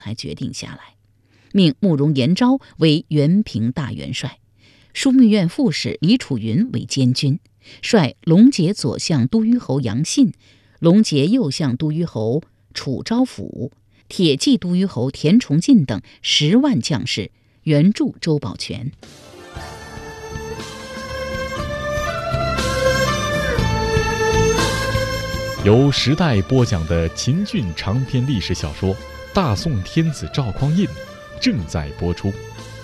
才决定下来，命慕容延昭为原平大元帅，枢密院副使李楚云为监军，率龙节左相都虞侯杨信、龙节右相都虞侯楚昭辅、铁骑都虞侯田崇进等10万将士援助周保全。 由时代播讲的秦俊长篇历史小说《大宋天子赵匡胤》正在播出。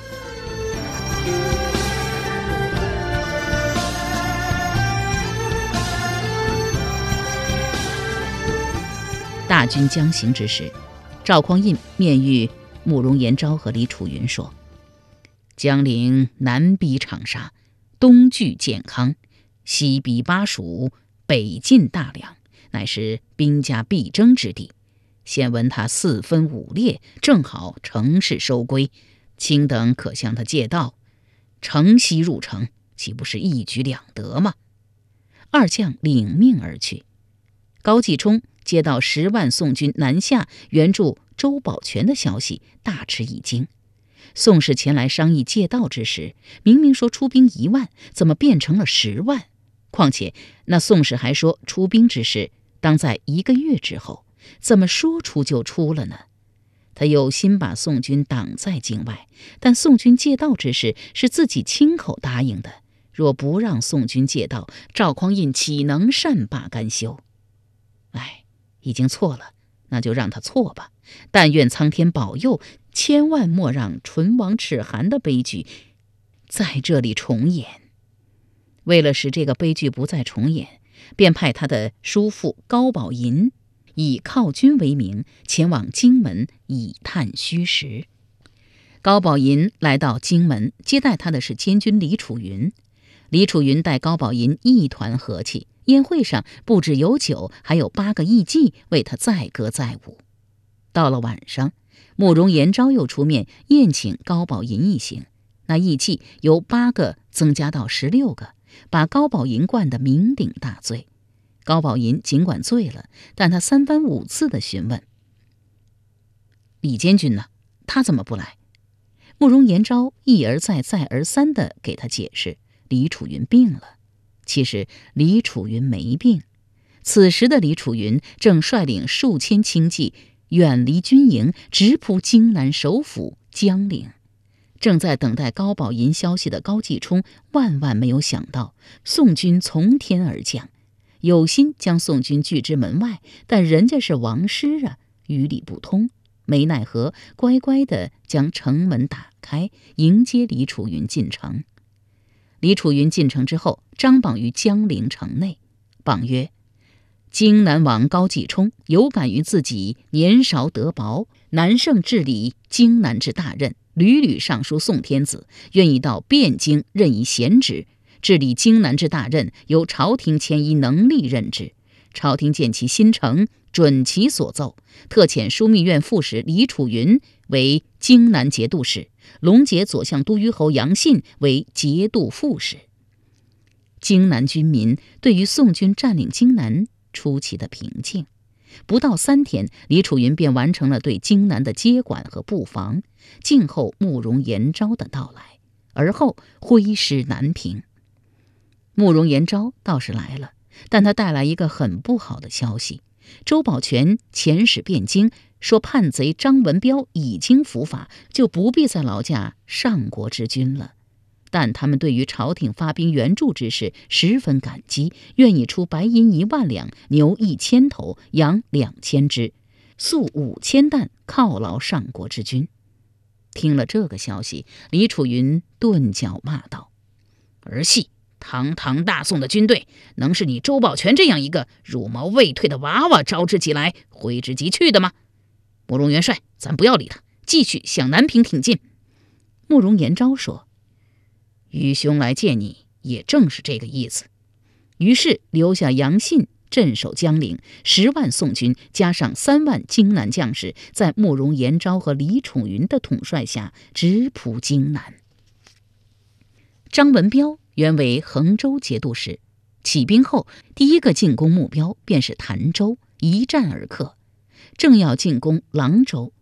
大军将行之时，赵匡胤面谕慕容延昭和李楚云说：江陵南逼长沙，东据建康，西逼巴蜀，北进大梁，乃是兵家必争之地。现闻他4分5裂，正好乘势收归，卿等可向他借道，乘西入城，岂不是一举两得吗？二将领命而去。高继冲接到10万宋军南下援助周保全的消息，大吃一惊。宋氏前来商议借道之时，明明说出兵1万，怎么变成了10万？况且那宋氏还说出兵之事当在1个月之后，怎么说出就出了呢？他有心把宋军挡在境外，但宋军借道之事是自己亲口答应的，若不让宋军借道，赵匡胤岂能善罢甘休？已经错了，那就让他错吧。但愿苍天保佑，千万莫让唇亡齿寒的悲剧在这里重演。为了使这个悲剧不再重演，便派他的叔父高宝银以犒军为名，前往荆门以探虚实。高宝银来到荆门，接待他的是监军李楚云。李楚云待高宝银一团和气，宴会上不只有酒，还有8个艺妓为他载歌载舞。到了晚上，慕容延昭又出面宴请高宝银一行，那艺妓由8个增加到16个，把高宝银灌得酩酊大醉。高宝银尽管醉了，但他3番5次地询问：李监军呢？他怎么不来？慕容延昭一而再再而三地给他解释，李楚云病了。其实李楚云没病，此时的李楚云正率领数千轻骑远离军营，直扑荆南首府江陵。正在等待高宝银消息的高继冲万万没有想到，宋军从天而降，有心将宋军拒之门外，但人家是王师啊，于理不通，没奈何，乖乖地将城门打开，迎接李楚云进城。李楚云进城之后，张榜于江陵城内，榜曰：荆南王高继冲有感于自己年少德薄，难胜治理荆南之大任，屡屡上书宋天子，愿意到汴京任以闲职，治理荆南之大任由朝廷迁依能力任之。朝廷见其心诚，准其所奏，特遣枢密院副使李楚云为荆南节度使，龙节左相都虞侯杨信为节度副使。荆南军民对于宋军占领荆南出奇的平静，不到3天，李楚云便完成了对荆南的接管和布防，静候慕容延昭的到来，而后挥师南平。慕容延昭倒是来了，但他带来一个很不好的消息：周保全遣使汴京，说叛贼张文彪已经伏法，就不必再劳驾上国之君了。但他们对于朝廷发兵援助之事十分感激，愿意出白银1万两，牛1000头，羊2000只，粟5000担，犒劳上国之君。听了这个消息，李楚云顿脚骂道：儿戏！堂堂大宋的军队，能是你周保全这样一个茹毛未退的娃娃招之即来挥之即去的吗？慕容元帅，咱不要理他，继续向南平挺进。慕容延昭说：愚兄来见你，也正是这个意思。于是留下杨信镇守江陵，10万宋军加上3万荆南将士，在慕容延昭和李楚云的统帅下直扑荆南。张文彪原为衡州节度使，起兵后第一个进攻目标便是潭州，一战而克。正要进攻郎州，